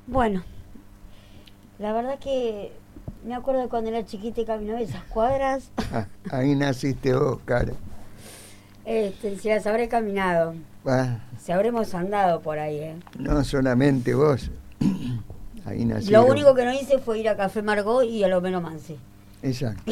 Bueno, la verdad que me acuerdo de cuando era chiquita y caminaba esas cuadras. Ahí naciste vos, cara. Si las habré caminado, si habremos andado por ahí, No solamente vos. Ahí naciste. Lo único que no hice fue ir a Café Margot y a lo menos Manse. Exacto.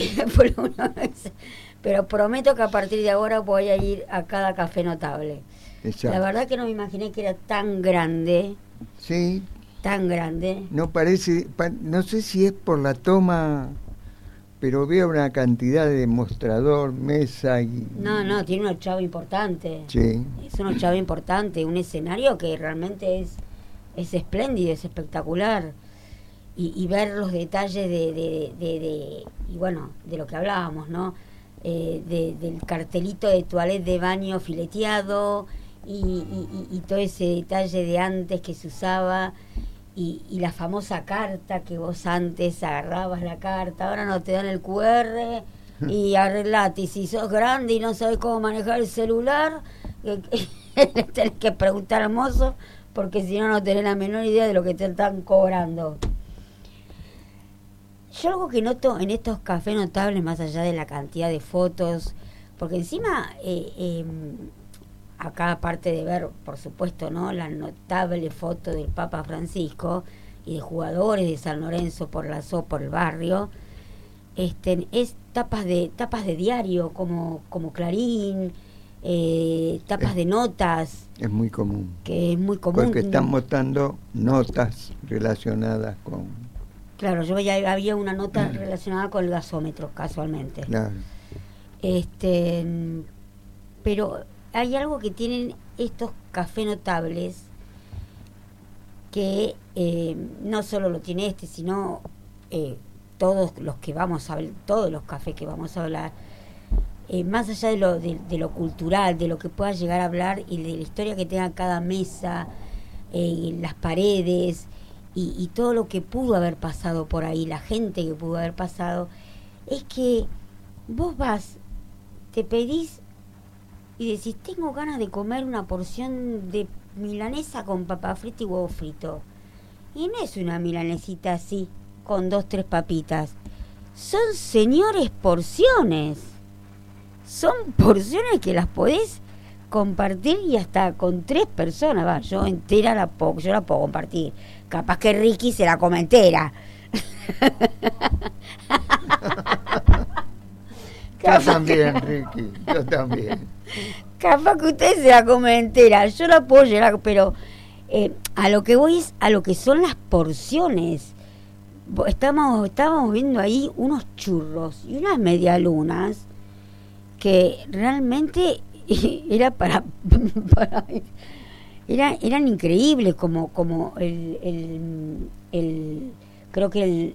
Pero prometo que a partir de ahora voy a ir a cada café notable. Exacto. La verdad que no me imaginé que era tan grande. Sí. Tan grande. No parece, no sé si es por la toma, pero veo una cantidad de mostrador, mesa y... No, tiene una chava importante. Sí. Es una chava importante, un escenario que realmente es espléndido, es espectacular. Y ver los detalles y bueno, de lo que hablábamos, ¿no? Del cartelito de toilette de baño fileteado y todo ese detalle de antes que se usaba y la famosa carta que vos antes agarrabas la carta, ahora no te dan el QR y arreglate, y si sos grande y no sabes cómo manejar el celular tenés que preguntar al mozo porque si no no tenés la menor idea de lo que te están cobrando. Yo algo que noto en estos cafés notables, más allá de la cantidad de fotos, porque encima acá aparte de ver, por supuesto, ¿no?, la notable foto del Papa Francisco y de jugadores de San Lorenzo por el barrio, es tapas de diario como Clarín, tapas de notas. Es muy común. Que es muy común. Porque están mostrando notas relacionadas con... Claro, yo ya había una nota relacionada con el gasómetro, casualmente. Claro. Pero hay algo que tienen estos cafés notables que no solo lo tiene sino todos los que vamos a hablar, todos los cafés que vamos a hablar, más allá de lo cultural, de lo que pueda llegar a hablar y de la historia que tenga cada mesa, las paredes y todo lo que pudo haber pasado por ahí, la gente que pudo haber pasado, es que vos vas, te pedís y decís, tengo ganas de comer una porción de milanesa con papa frita y huevo frito. Y no es una milanesita así, con 2, 3 papitas. Son señores porciones. Son porciones que las podés compartir y hasta con 3 personas. Yo entera la puedo compartir. Capaz que Ricky se la come entera. Yo también, Ricky, yo también. Capaz que usted se la come entera, yo la puedo llenar, pero a lo que voy es a lo que son las porciones. Estábamos viendo ahí unos churros y unas medialunas que realmente era eran increíbles, como el creo que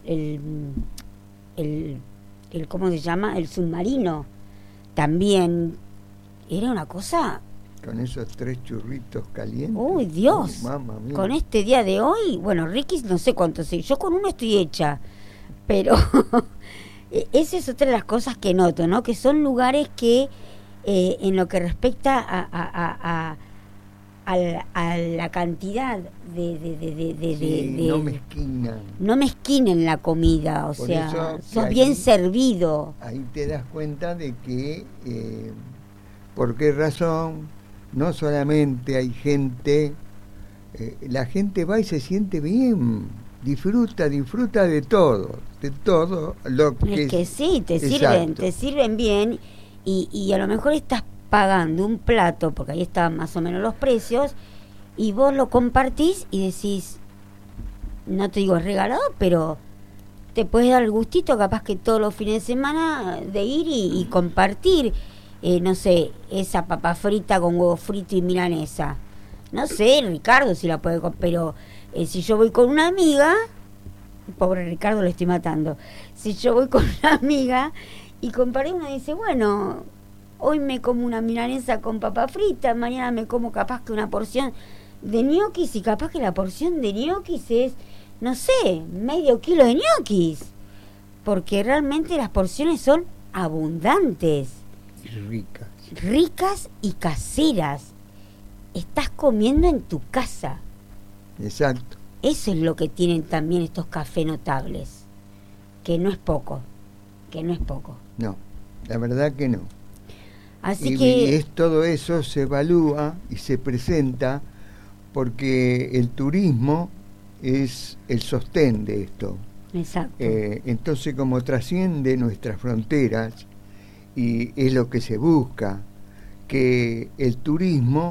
el ¿cómo se llama? El submarino también era una cosa. Con esos 3 churritos calientes. ¡Uy, Dios! Mamma mía. Con este día de hoy, bueno, Ricky no sé cuánto sé, yo con uno estoy hecha, pero esa es otra de las cosas que noto, ¿no? Que son lugares que en lo que respecta a la cantidad de no mezquinan la comida, o por sea, sos ahí, bien servido. Ahí te das cuenta de que por qué razón no solamente hay gente, la gente va y se siente bien, disfruta de todo lo que es que sí, te sirven bien y a lo mejor estás pagando un plato, porque ahí están más o menos los precios, y vos lo compartís y decís, no te digo es regalado, pero te puedes dar el gustito capaz que todos los fines de semana de ir y compartir, no sé, esa papa frita con huevo frito y milanesa. No sé, Ricardo si la puede, pero si yo voy con una amiga, pobre Ricardo lo estoy matando, si yo voy con una amiga y compartimos, dice, bueno, hoy me como una milanesa con papa frita, mañana me como capaz que una porción de ñoquis y capaz que la porción de ñoquis es, no sé, medio kilo de ñoquis, porque realmente las porciones son abundantes, ricas y caseras. Estás comiendo en tu casa. Exacto. Eso es lo que tienen también estos cafés notables, que no es poco, No, la verdad que no. Así que todo eso se evalúa y se presenta porque el turismo es el sostén de esto. Exacto. Entonces, como trasciende nuestras fronteras, y es lo que se busca, que el turismo,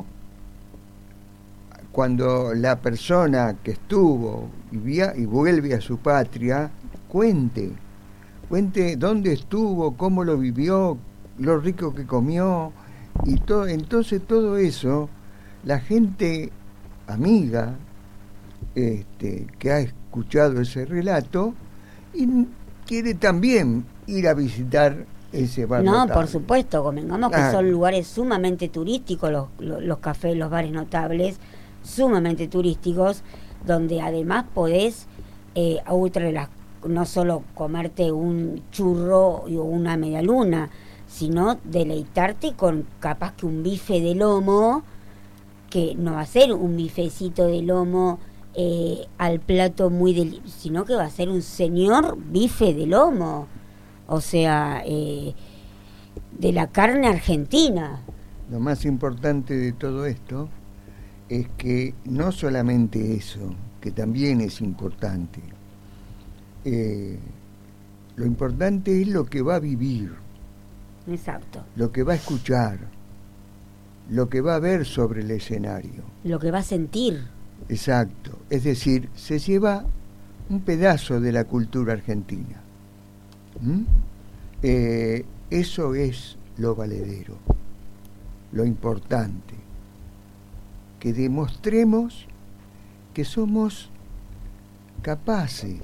cuando la persona que estuvo y vuelve a su patria, cuente dónde estuvo, cómo lo vivió, lo rico que comió, y todo. Entonces todo eso, la gente amiga que ha escuchado ese relato y quiere también ir a visitar ese bar notable. Por supuesto, convengamos que son lugares sumamente turísticos, los cafés, los bares notables, sumamente turísticos, donde además podés no solo comerte un churro o una media luna, sino deleitarte con capaz que un bife de lomo, que no va a ser un bifecito de lomo al plato sino que va a ser un señor bife de lomo, o sea, de la carne argentina. Lo más importante de todo esto es que no solamente eso, que también es importante, lo importante es lo que va a vivir. Exacto. Lo que va a escuchar, lo que va a ver sobre el escenario, lo que va a sentir. Exacto, es decir, se lleva un pedazo de la cultura argentina. Eso es lo valedero, lo importante, que demostremos que somos capaces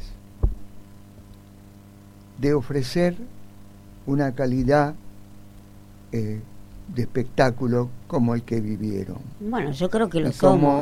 de ofrecer una calidad de espectáculo como el que vivieron. Bueno, yo creo que lo somos.